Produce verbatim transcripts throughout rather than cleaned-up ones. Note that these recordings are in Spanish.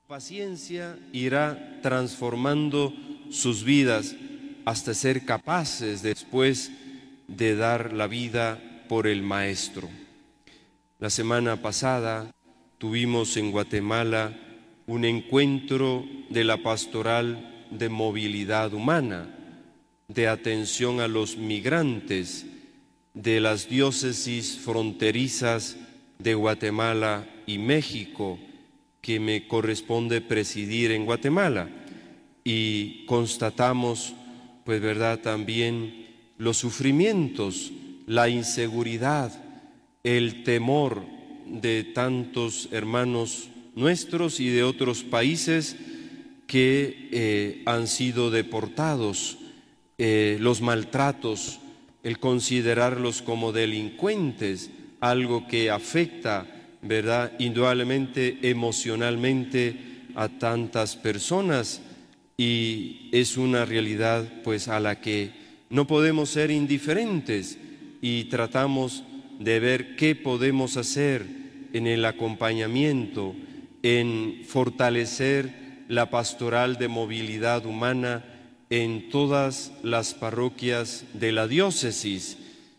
Paciencia irá transformando sus vidas hasta ser capaces después de dar la vida por el Maestro. La semana pasada tuvimos en Guatemala un encuentro de la pastoral de movilidad humana, de atención a los migrantes de las diócesis fronterizas de Guatemala y México, que me corresponde presidir en Guatemala, y constatamos, pues verdad, también los sufrimientos, la inseguridad, el temor de tantos hermanos nuestros y de otros países que eh, han sido deportados, eh, los maltratos, el considerarlos como delincuentes, algo que afecta, ¿verdad?, indudablemente emocionalmente a tantas personas, y es una realidad pues a la que no podemos ser indiferentes, y tratamos de ver qué podemos hacer en el acompañamiento, en fortalecer la pastoral de movilidad humana en todas las parroquias de la diócesis,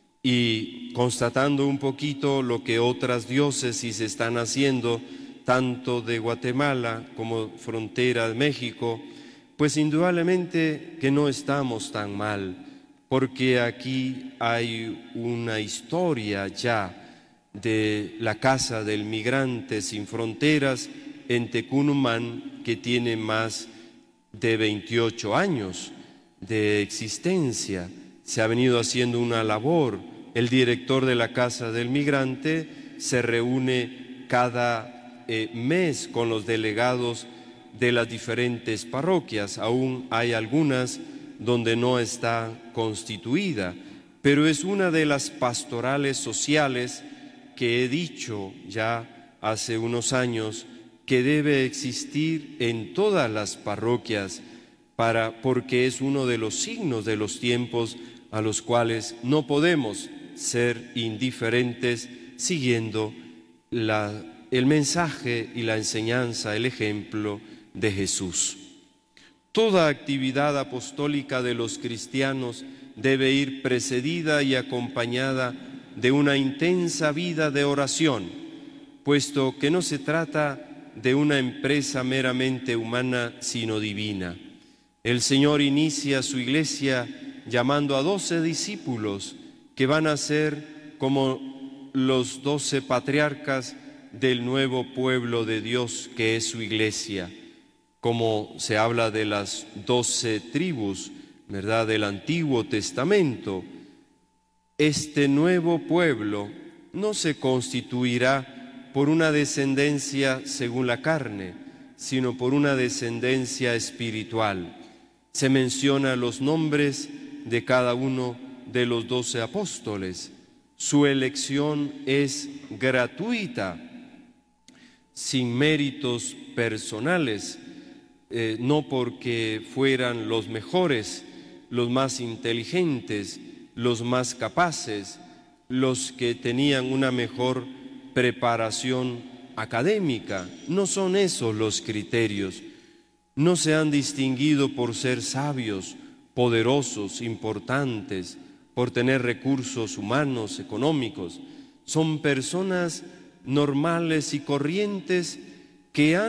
y constatando un poquito lo que otras diócesis están haciendo, tanto de Guatemala como frontera de México, pues indudablemente que no estamos tan mal, porque aquí hay una historia ya de la Casa del Migrante Sin Fronteras en Tecunumán, que tiene más de veintiocho años de existencia. Se ha venido haciendo una labor. El director de la Casa del Migrante se reúne cada eh, mes con los delegados de las diferentes parroquias. Aún hay algunas donde no está constituida, pero es una de las pastorales sociales que he dicho ya hace unos años que debe existir en todas las parroquias, para, porque es uno de los signos de los tiempos a los cuales no podemos ser indiferentes, siguiendo la, el mensaje y la enseñanza, el ejemplo de Jesús. Toda actividad apostólica de los cristianos debe ir precedida y acompañada de una intensa vida de oración, puesto que no se trata de una empresa meramente humana, sino divina. El Señor inicia su iglesia llamando a doce discípulos que van a ser como los doce patriarcas del nuevo pueblo de Dios que es su iglesia. Como se habla de las doce tribus, ¿verdad?, del Antiguo Testamento, este nuevo pueblo no se constituirá por una descendencia según la carne, sino por una descendencia espiritual. Se menciona los nombres de cada uno de los doce apóstoles. Su elección es gratuita, sin méritos personales, eh, no porque fueran los mejores, los más inteligentes, los más capaces, los que tenían una mejor preparación académica. No son esos los criterios. No se han distinguido por ser sabios, poderosos, importantes, por tener recursos humanos, económicos. Son personas normales y corrientes que han